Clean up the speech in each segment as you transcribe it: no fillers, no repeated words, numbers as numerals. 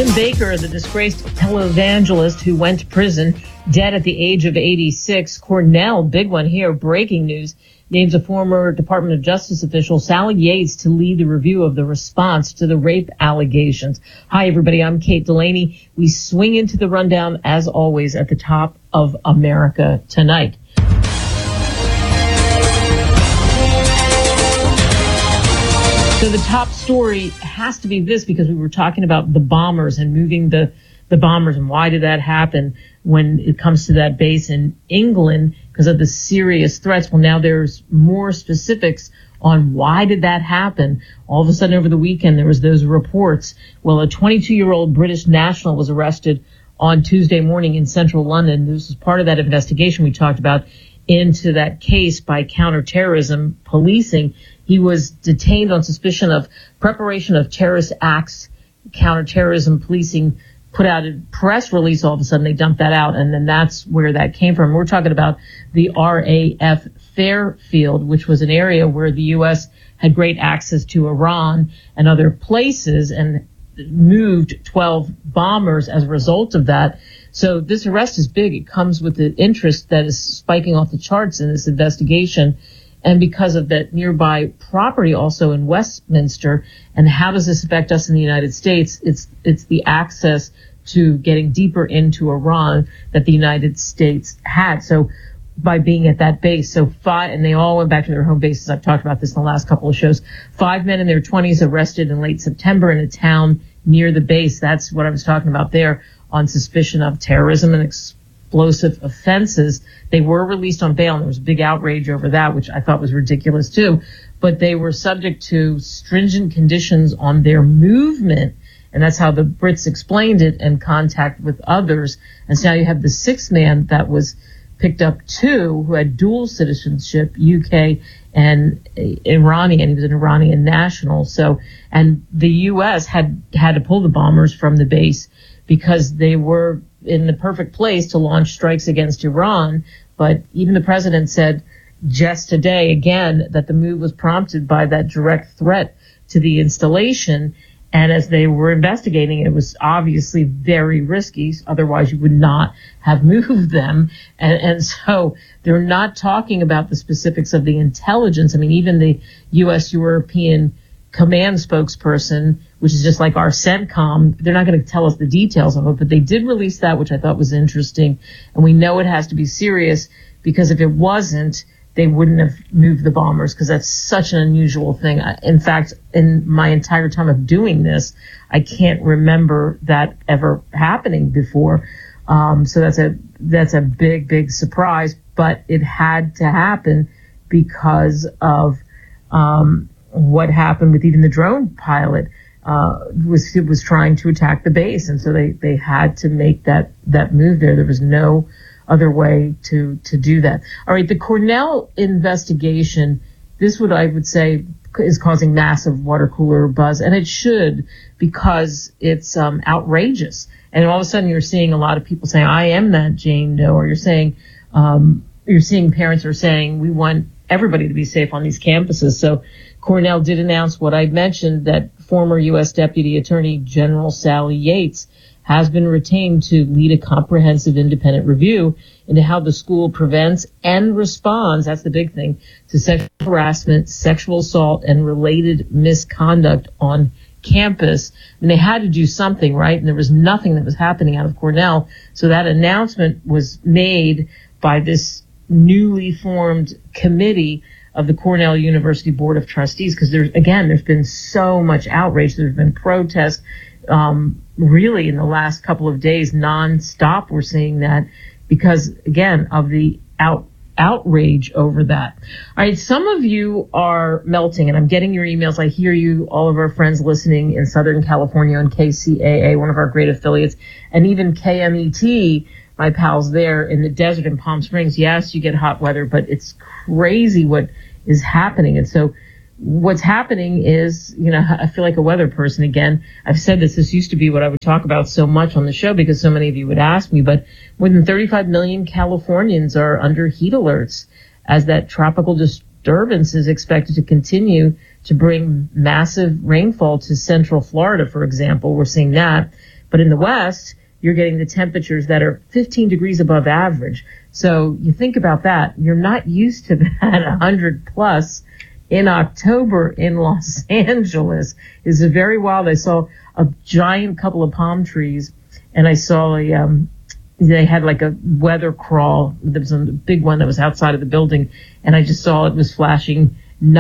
Tim Baker, the disgraced televangelist who went to prison, dead at the age of 86. Cornell, big one here, breaking news, names a former Department of Justice official, Sally Yates, to lead the review of the response to the rape allegations. Hi, everybody. I'm Kate Delaney. We swing into the rundown, as always, at the top of America Tonight. So the top story has to be this, because we were talking about the bombers and moving the bombers, and why did that happen when it comes to that base in England because of the serious threats. Well, now there's more specifics on why did that happen. All of a sudden over the weekend there was those reports. Well, a 22-year-old British national was arrested on Tuesday morning in central London. This was part of that investigation we talked about into that case by counterterrorism policing. He was detained on suspicion of preparation of terrorist acts. Counterterrorism policing put out a press release. All of a sudden they dumped that out, and then that's where that came from. We're talking about the RAF Fairfield, which was an area where the U.S. had great access to Iran and other places, and moved 12 bombers as a result of that. So this arrest is big. It comes with the interest that is spiking off the charts in this investigation. And because of that nearby property also in Westminster, and how does this affect us in the United States? It's the access to getting deeper into Iran that the United States had. So by being at that base, and they all went back to their home bases. I've talked about this in the last couple of shows. 5 men in their 20s arrested in late September in a town near the base. That's what I was talking about there, on suspicion of terrorism and explosive offenses. They were released on bail, and there was a big outrage over that, which I thought was ridiculous too. But they were subject to stringent conditions on their movement, and that's how the Brits explained it, and contact with others. And so now you have the sixth man that was picked up too, who had dual citizenship, UK and Iranian. He was an Iranian national. So, and the U.S. had to pull the bombers from the base because they were in the perfect place to launch strikes against Iran. But even the president said just today, again, that the move was prompted by that direct threat to the installation. And as they were investigating, it was obviously very risky. Otherwise, you would not have moved them. And so they're not talking about the specifics of the intelligence. I mean, even the U.S. European Command spokesperson, which is just like our CENTCOM, they're not going to tell us the details of it, but they did release that, which I thought was interesting. And we know it has to be serious, because if it wasn't, they wouldn't have moved the bombers, because that's such an unusual thing. In fact, in my entire time of doing this, I can't remember that ever happening before. So that's a big, big surprise, but it had to happen because of what happened with even the drone pilot. Was trying to attack the base, and so they had to make that move there. There was no other way to do that. All right, the Cornell investigation, this what I would say is causing massive water cooler buzz, and it should, because it's outrageous. And all of a sudden you're seeing a lot of people saying, I am that Jane Doe, or you're seeing parents are saying, we want everybody to be safe on these campuses. So Cornell did announce what I mentioned, that former U.S. Deputy Attorney General Sally Yates has been retained to lead a comprehensive independent review into how the school prevents and responds, that's the big thing, to sexual harassment, sexual assault, and related misconduct on campus. And they had to do something, right? And there was nothing that was happening out of Cornell. So that announcement was made by this newly formed committee of the Cornell University Board of Trustees, because there's been so much outrage. There's been protests, really in the last couple of days, nonstop. We're seeing that because, again, of the outrage over that. All right, some of you are melting, and I'm getting your emails. I hear you, all of our friends listening in Southern California on KCAA, one of our great affiliates, and even KMET, my pals there in the desert in Palm Springs. Yes, you get hot weather, but it's crazy what is happening. And so what's happening is, I feel like a weather person again. I've said this used to be what I would talk about so much on the show because so many of you would ask me, but more than 35 million Californians are under heat alerts as that tropical disturbance is expected to continue to bring massive rainfall to central Florida, for example. We're seing that. But in the West, you're getting the temperatures that are 15 degrees above average. So you think about that. You're not used to that 100 plus in October in Los Angeles. It's very wild. I saw a giant couple of palm trees, and I saw they had like a weather crawl. There was a big one that was outside of the building, and I just saw it was flashing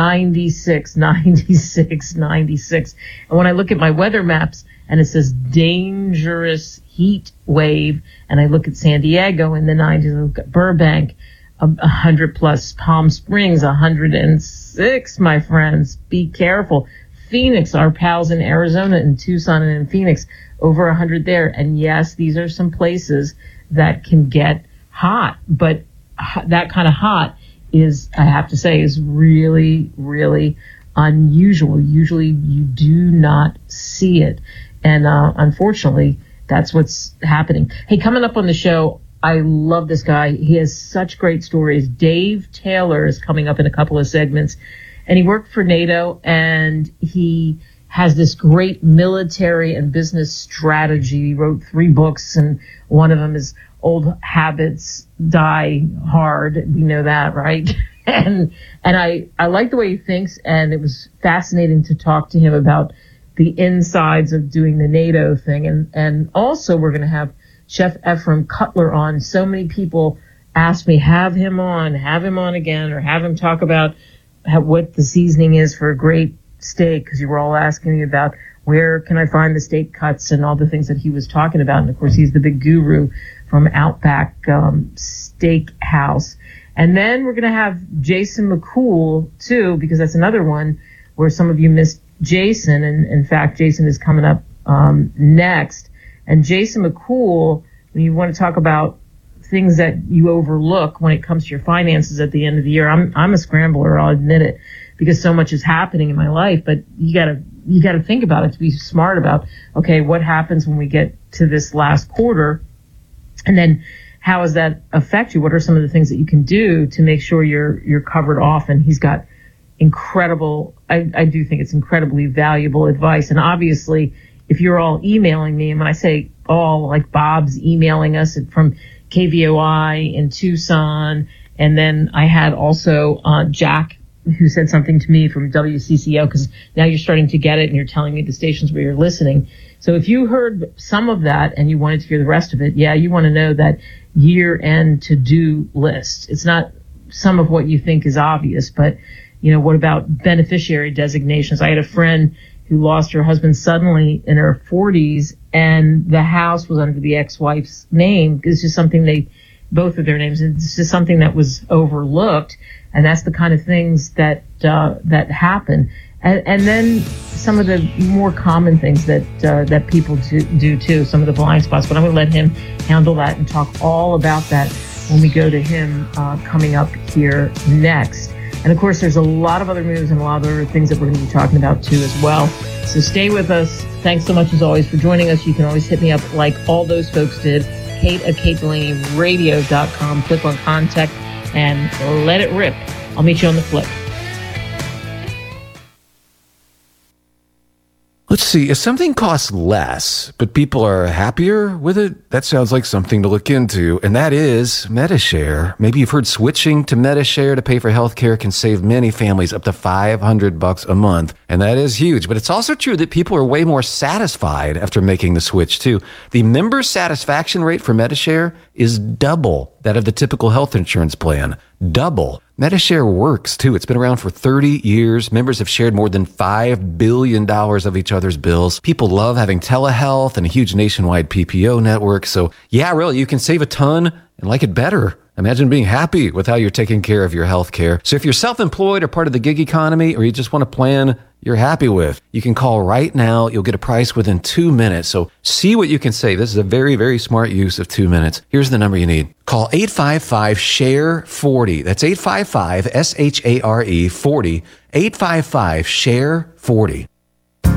96, 96, 96. And when I look at my weather maps and it says dangerous heat wave, and I look at San Diego in the 90s, I look at Burbank, 100 plus, Palm Springs, 106, my friends. Be careful. Phoenix, our pals in Arizona and Tucson and in Phoenix, over 100 there. And yes, these are some places that can get hot, but that kind of hot is, I have to say, is really, really unusual. Usually you do not see it. And unfortunately, that's what's happening. Hey, coming up on the show, I love this guy. He has such great stories. Dave Taylor is coming up in a couple of segments, and he worked for NATO, and he has this great military and business strategy. He wrote 3 books, and one of them is Old Habits Die Hard. We know that, right? And I like the way he thinks, and it was fascinating to talk to him about the insides of doing the NATO thing. And also we're going to have Chef Ephraim Cutler on. So many people ask me, have him on again, or have him talk about what the seasoning is for a great steak, because you were all asking me about where can I find the steak cuts and all the things that he was talking about. And of course, he's the big guru from Outback Steakhouse. And then we're going to have Jason McCool too, because that's another one where some of you missed Jason. And in fact, Jason is coming up next. And Jason McCool, when you want to talk about things that you overlook when it comes to your finances at the end of the year, I'm a scrambler, I'll admit it, because so much is happening in my life. But you gotta think about it, to be smart about, okay, what happens when we get to this last quarter, and then how does that affect you? What are some of the things that you can do to make sure you're covered off? And he's got incredible, I do think it's incredibly valuable advice. And obviously, if you're all emailing me, and when I say all, like Bob's emailing us from KVOI in Tucson, and then I had also Jack, who said something to me from WCCO, because now you're starting to get it and you're telling me the stations where you're listening. So if you heard some of that and you wanted to hear the rest of it, yeah, you want to know that year-end to-do list. It's not some of what you think is obvious, but, what about beneficiary designations? I had a friend who lost her husband suddenly in her 40s, and the house was under the ex-wife's name. It's just something both of their names, it's just something that was overlooked. And that's the kind of things that happen. And then some of the more common things that people do too, some of the blind spots. But I'm going to let him handle that and talk all about that when we go to him coming up here next. And of course, there's a lot of other moves and a lot of other things that we're going to be talking about too as well. So stay with us. Thanks so much as always for joining us. You can always hit me up like all those folks did. Kate at KateDelaneyRadio.com. Click on contact and let it rip. I'll meet you on the flip. Let's see, if something costs less, but people are happier with it, that sounds like something to look into, and that is Medi-Share. Maybe you've heard switching to Medi-Share to pay for healthcare can save many families up to $500 a month, and that is huge. But it's also true that people are way more satisfied after making the switch, too. The member satisfaction rate for Medi-Share is double that of the typical health insurance plan. Double. Medi-Share works, too. It's been around for 30 years. Members have shared more than $5 billion of each other's bills. People love having telehealth and a huge nationwide PPO network. So, yeah, really, you can save a ton and like it better. Imagine being happy with how you're taking care of your health care. So if you're self-employed or part of the gig economy, or you just want a plan you're happy with, you can call right now. You'll get a price within 2 minutes. So see what you can save. This is a very, very smart use of 2 minutes. Here's the number you need. Call 855-SHARE-40. That's 855-SHARE-40. 855-SHARE-40.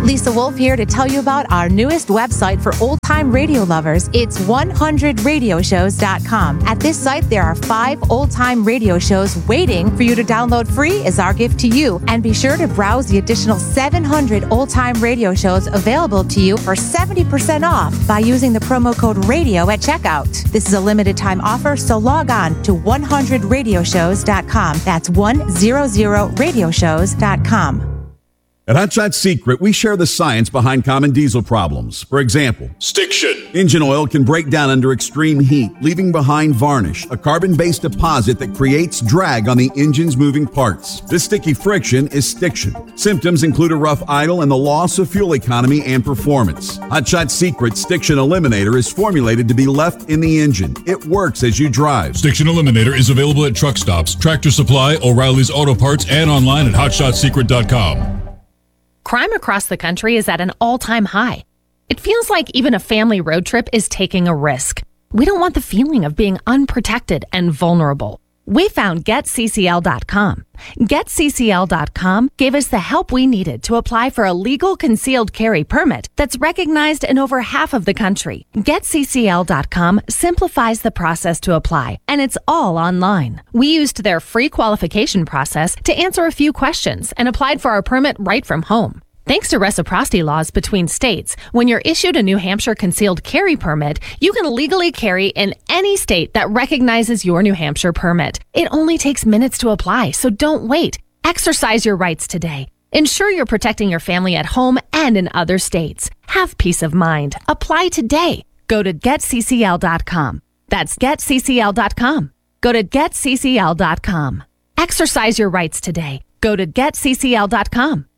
Lisa Wolf here to tell you about our newest website for old-time radio lovers. It's 100radioshows.com. At this site, there are 5 old-time radio shows waiting for you to download free as our gift to you. And be sure to browse the additional 700 old-time radio shows available to you for 70% off by using the promo code RADIO at checkout. This is a limited-time offer, so log on to 100radioshows.com. That's 100radioshows.com. At Hot Shot Secret, we share the science behind common diesel problems. For example, stiction. Engine oil can break down under extreme heat, leaving behind varnish, a carbon-based deposit that creates drag on the engine's moving parts. This sticky friction is stiction. Symptoms include a rough idle and the loss of fuel economy and performance. Hot Shot Secret Stiction Eliminator is formulated to be left in the engine. It works as you drive. Stiction Eliminator is available at truck stops, Tractor Supply, O'Reilly's Auto Parts, and online at hotshotsecret.com. Crime across the country is at an all-time high. It feels like even a family road trip is taking a risk. We don't want the feeling of being unprotected and vulnerable. We found GetCCL.com. GetCCL.com gave us the help we needed to apply for a legal concealed carry permit that's recognized in over half of the country. GetCCL.com simplifies the process to apply, and it's all online. We used their free qualification process to answer a few questions and applied for our permit right from home. Thanks to reciprocity laws between states, when you're issued a New Hampshire concealed carry permit, you can legally carry in any state that recognizes your New Hampshire permit. It only takes minutes to apply, so don't wait. Exercise your rights today. Ensure you're protecting your family at home and in other states. Have peace of mind. Apply today. Go to GetCCL.com. That's GetCCL.com. Go to GetCCL.com. Exercise your rights today. Go to GetCCL.com.